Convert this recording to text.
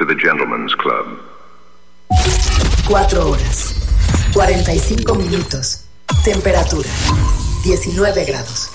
to the Gentleman's Club. 4 horas, 45 minutos. Temperatura, 19 grados.